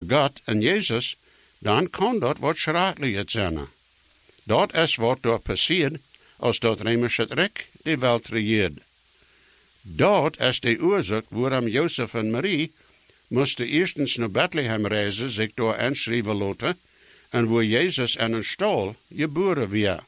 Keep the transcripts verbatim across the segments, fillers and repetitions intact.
God en Jezus, dan kan dat wat schrikkelijk zijn. Dat is wat er passiert als dat Römische Rijk de wereld regeert. Dat is de oorzaak waarom Jozef en Marie moesten eerstens naar Bethlehem reizen, zich door inschrijven laten, en waar Jezus in een stal geboren werd.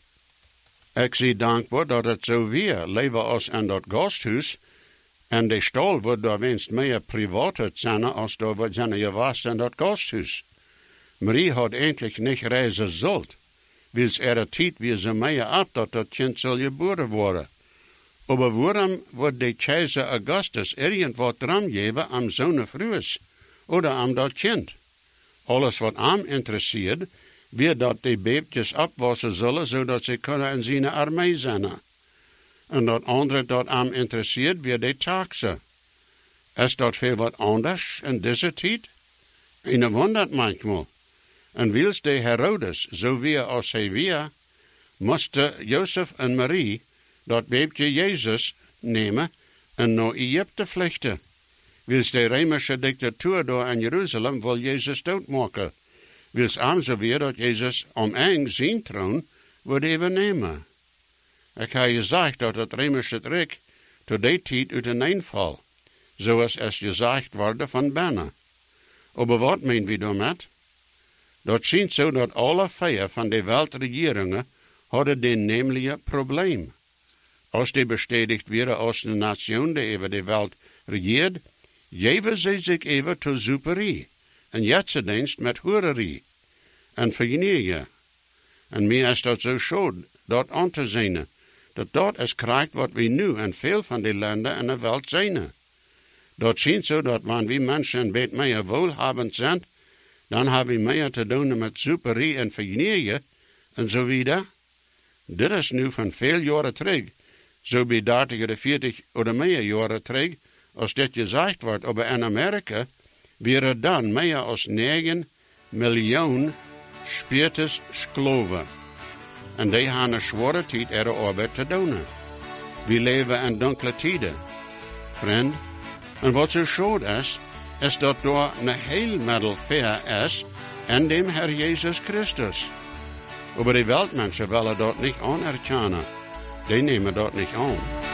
Ik zie dankbaar dat het zo weer leven als in dat gasthuis, en de stal wordt daar winst meer privaat zijn als daar wat zijn geweest in dat gasthuis. Marie had eigenlijk niet reizen zult, wils er tijd wie ze meer ab dat dat kind zal geboren worden. Maar waarom wordt de keizer Augustus irgendwas dran geven am zo'n vroes, oder am dat kind? Alles wat am interesseert, weer dat die beebtjes afwassen zullen, zodat ze kunnen in zijn armee zijn. En dat andere dat am interesseert, weer de taxen. Is dat veel wat anders in deze tijd? En wondert manchmal. En wils de Herodes, zo weer als hij weer, moesten Jozef en Marie dat beebtje Jezus nemen en naar Egypte vluchten. Wils de Römische dictatuur daar in Jeruzalem wil Jezus doodmaken. Wils aan zo weer dat Jezus om eng zijn troon wordt even nemen. Ik heb gezegd dat het Römische Rijk tot die tijd uit een eenval, zoals es gezegd worden van binnen. Maar wat meen we daarmee? Dat schijnt zo dat alle vier van de wereldregeringen hadden dit namelijk probleem. Als die bestätigt werden als een nation die over de wereld regeert, geven ze zich even tot superie, en jetsendienst met hoererie, en vergenijen. En mij is dat zo schoon, dat aan te zien, dat dat is krijgt wat we nu in veel van de landen in de wereld zijn. Dat schijnt zo dat wanneer we mensen een beetje meer wohlhabend zijn, dan hebben we meer te doen met superie en vergenijen, en zo wieder. Dit is nu van veel jaren terug, zo bij dertig of veertig of meer jaren terug, als dit gezegd wordt. Maar in Amerika waren dan meer als negen miljoen speertes skloven. En die hebben een zware tijd ihre arbeid te doen. We leven in donkere tijden, vriend. En wat zo schoon is, is dat door een heel middelveer is in dem Herr Jezus Christus. Maar die wereldmensen willen dat niet anerkennen. Die nemen dat niet aan.